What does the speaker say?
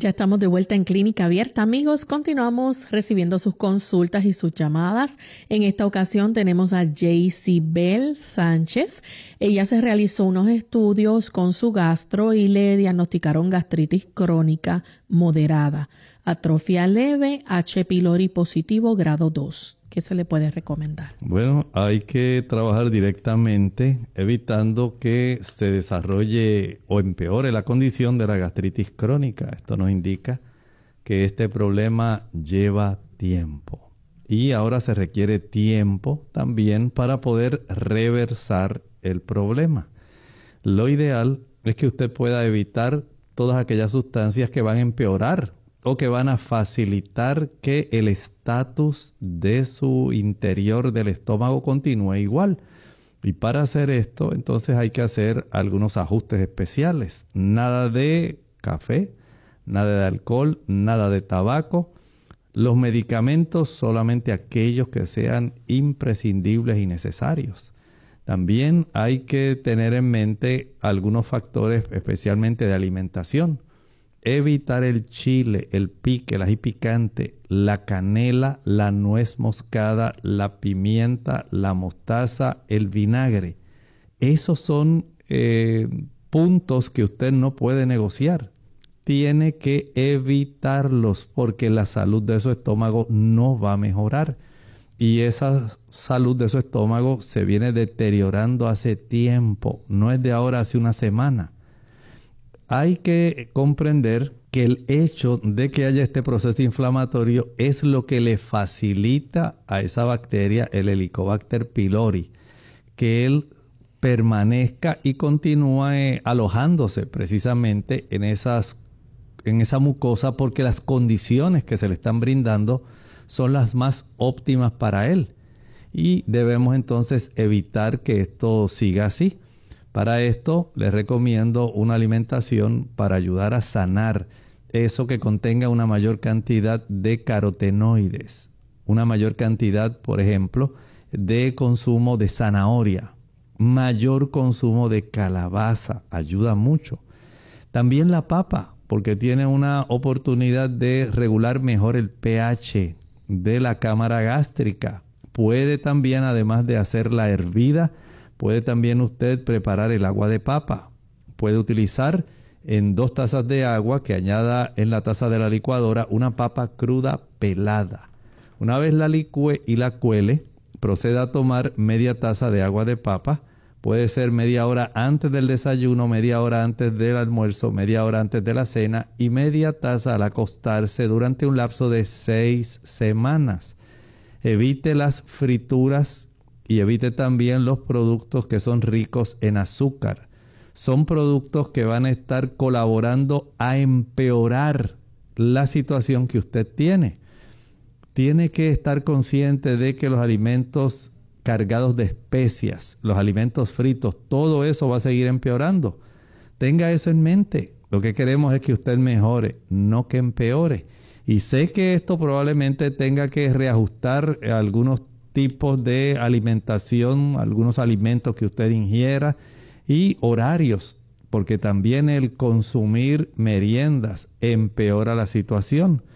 Ya estamos de vuelta en Clínica Abierta, amigos. Continuamos recibiendo sus consultas y sus llamadas. En esta ocasión tenemos a Jacibel Sánchez. Ella se realizó unos estudios con su gastro y le diagnosticaron gastritis crónica moderada, atrofia leve, H. pylori positivo grado 2. ¿Qué se le puede recomendar? Bueno, hay que trabajar directamente evitando que se desarrolle o empeore la condición de la gastritis crónica. Esto nos indica que este problema lleva tiempo y ahora se requiere tiempo también para poder reversar el problema. Lo ideal es que usted pueda evitar todas aquellas sustancias que van a empeorar o que van a facilitar que el estatus de su interior del estómago continúe igual. Y para hacer esto, entonces hay que hacer algunos ajustes especiales. Nada de café, nada de alcohol, nada de tabaco. Los medicamentos solamente aquellos que sean imprescindibles y necesarios. También hay que tener en mente algunos factores, especialmente de alimentación. Evitar el chile, el pique, el ají picante, la canela, la nuez moscada, la pimienta, la mostaza, el vinagre. Esos son puntos que usted no puede negociar. Tiene que evitarlos porque la salud de su estómago no va a mejorar. Y esa salud de su estómago se viene deteriorando hace tiempo, no es de ahora, hace una semana. Hay que comprender que el hecho de que haya este proceso inflamatorio es lo que le facilita a esa bacteria, el Helicobacter pylori, que él permanezca y continúe alojándose precisamente en esa mucosa porque las condiciones que se le están brindando son las más óptimas para él. Y debemos entonces evitar que esto siga así. Para esto les recomiendo una alimentación para ayudar a sanar eso que contenga una mayor cantidad de carotenoides, una mayor cantidad, por ejemplo, de consumo de zanahoria, mayor consumo de calabaza, ayuda mucho. También la papa, porque tiene una oportunidad de regular mejor el pH de la cámara gástrica. Puede también, además de hacerla hervida, puede también usted preparar el agua de papa. Puede utilizar en 2 tazas de agua que añada en la taza de la licuadora una papa cruda pelada. Una vez la licúe y la cuele, proceda a tomar media taza de agua de papa. Puede ser media hora antes del desayuno, media hora antes del almuerzo, media hora antes de la cena y media taza al acostarse durante un lapso de 6 semanas. Evite las frituras y evite también los productos que son ricos en azúcar. Son productos que van a estar colaborando a empeorar la situación que usted tiene. Tiene que estar consciente de que los alimentos cargados de especias, los alimentos fritos, todo eso va a seguir empeorando. Tenga eso en mente. Lo que queremos es que usted mejore, no que empeore. Y sé que esto probablemente tenga que reajustar algunos tipos de alimentación, algunos alimentos que usted ingiera y horarios, porque también el consumir meriendas empeora la situación.